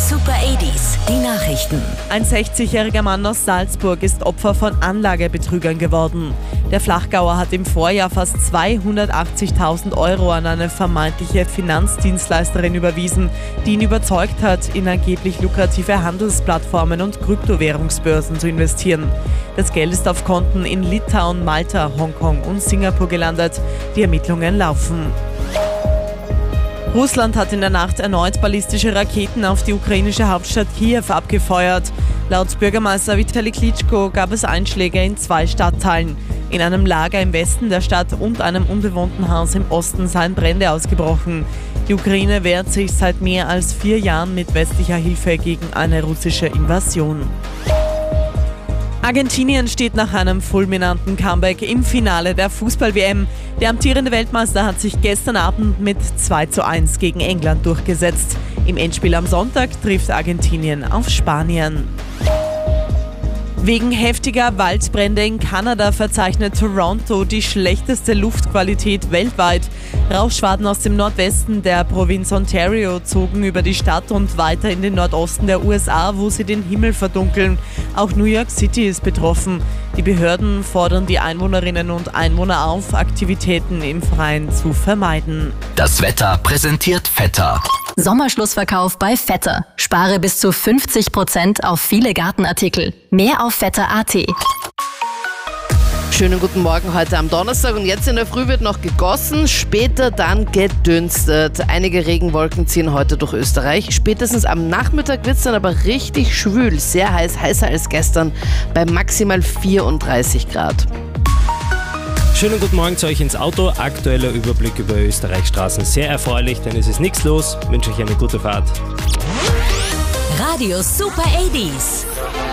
Super 80s, die Nachrichten. Ein 60-jähriger Mann aus Salzburg ist Opfer von Anlagebetrügern geworden. Der Flachgauer hat im Vorjahr fast 280.000 € an eine vermeintliche Finanzdienstleisterin überwiesen, die ihn überzeugt hat, in angeblich lukrative Handelsplattformen und Kryptowährungsbörsen zu investieren. Das Geld ist auf Konten in Litauen, Malta, Hongkong und Singapur gelandet. Die Ermittlungen laufen. Russland hat in der Nacht erneut ballistische Raketen auf die ukrainische Hauptstadt Kiew abgefeuert. Laut Bürgermeister Vitali Klitschko gab es Einschläge in 2 Stadtteilen. In einem Lager im Westen der Stadt und einem unbewohnten Haus im Osten seien Brände ausgebrochen. Die Ukraine wehrt sich seit mehr als 4 Jahren mit westlicher Hilfe gegen eine russische Invasion. Argentinien steht nach einem fulminanten Comeback im Finale der Fußball-WM. Der amtierende Weltmeister hat sich gestern Abend mit 2:1 gegen England durchgesetzt. Im Endspiel am Sonntag trifft Argentinien auf Spanien. Wegen heftiger Waldbrände in Kanada verzeichnet Toronto die schlechteste Luftqualität weltweit. Rauchschwaden aus dem Nordwesten der Provinz Ontario zogen über die Stadt und weiter in den Nordosten der USA, wo sie den Himmel verdunkeln. Auch New York City ist betroffen. Die Behörden fordern die Einwohnerinnen und Einwohner auf, Aktivitäten im Freien zu vermeiden. Das Wetter präsentiert Vetter. Sommerschlussverkauf bei Vetter. Spare bis zu 50% auf viele Gartenartikel. Mehr auf vetter.at. Schönen guten Morgen heute am Donnerstag und jetzt in der Früh wird noch gegossen, später dann gedünstet. Einige Regenwolken ziehen heute durch Österreich. Spätestens am Nachmittag wird es dann aber richtig schwül, sehr heiß, heißer als gestern bei maximal 34 Grad. Schönen guten Morgen zu euch ins Auto. Aktueller Überblick über Österreichs Straßen. Sehr erfreulich, denn es ist nichts los. Ich wünsche euch eine gute Fahrt. Radio Super 80s.